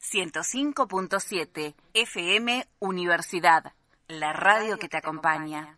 105.7 FM Universidad, la radio que te acompaña.